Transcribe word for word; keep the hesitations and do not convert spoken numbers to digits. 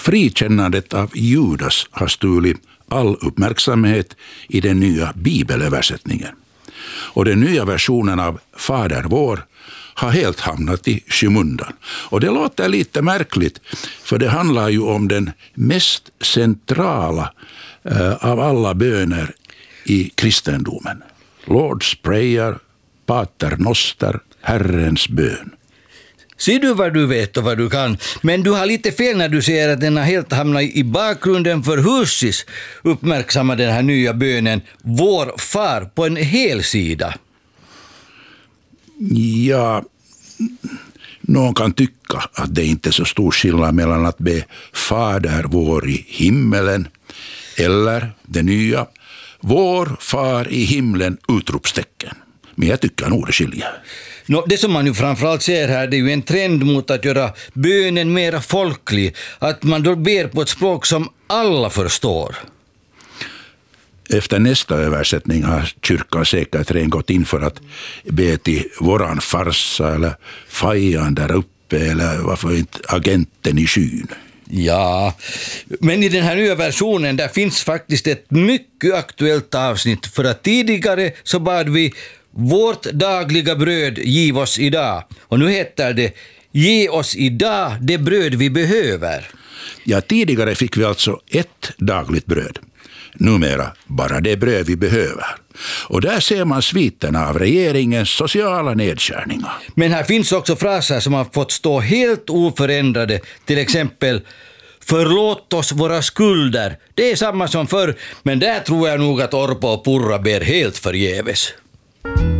frikännandet av Judas har stulit all uppmärksamhet i den nya bibelöversättningen. Och den nya versionen av Fader vår har helt hamnat i skymundan. Och det låter lite märkligt, för det handlar ju om den mest centrala eh, av alla böner i kristendomen. Lord's Prayer, Pater Noster, Herrens bön. Ser du vad du vet och vad du kan, men du har lite fel när du säger att den har helt hamnat i bakgrunden, för Hussis uppmärksamma den här nya bönen Vår far på en hel sida. Ja, någon kan tycka att det inte är så stor skillnad mellan att be Fader vår i himmelen eller det nya Vår far i himlen utropstecken. Men jag tycker nog det skiljer. No, det som man ju framförallt ser här, det är ju en trend mot att göra bönen mer folklig. Att man då ber på ett språk som alla förstår. Efter nästa översättning har kyrkan säkert redan gått in för att be till våran farsa eller fajan där uppe eller varför inte agenten i skyn. Ja, men i den här nya versionen där finns faktiskt ett mycket aktuellt avsnitt, för att tidigare så bad vi Vårt dagliga bröd giv oss idag, och nu heter det Ge oss idag det bröd vi behöver. Ja, tidigare fick vi alltså ett dagligt bröd. Numera bara det bröd vi behöver. Och där ser man sviterna av regeringens sociala nedskärningar. Men här finns också fraser som har fått stå helt oförändrade. Till exempel förlåt oss våra skulder. Det är samma som förr, men där tror jag nog att Orpo och Purra ber helt förgäves.